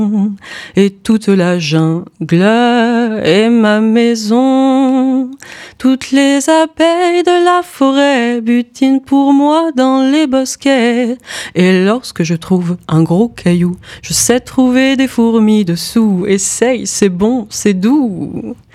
et toute la jungle est ma maison. Toutes les abeilles de la forêt butinent pour moi dans les bosquets. Et lorsque je trouve un gros caillou, je sais trouver des fourmis dessous. Essaye, c'est bon, c'est doux.